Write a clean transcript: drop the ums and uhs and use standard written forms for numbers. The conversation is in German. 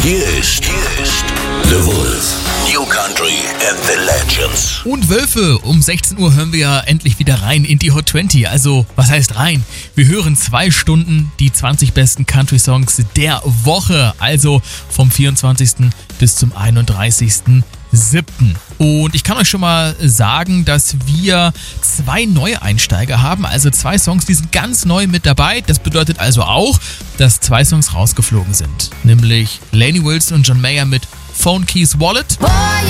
Hier ist The Wolf. New Country and the Legends. Und Wölfe, um 16 Uhr hören wir ja endlich wieder rein in die Hot 20. Also, was heißt rein? Wir hören 2 Stunden die 20 besten Country-Songs der Woche. Also vom 24. bis zum 31.07. Und ich kann euch schon mal sagen, dass wir 2 neue Einsteiger haben. Also 2 Songs, die sind ganz neu mit dabei. Das bedeutet also auch, dass 2 Songs rausgeflogen sind. Nämlich Lainey Wilson und John Mayer mit Phone Keys Wallet. Boy,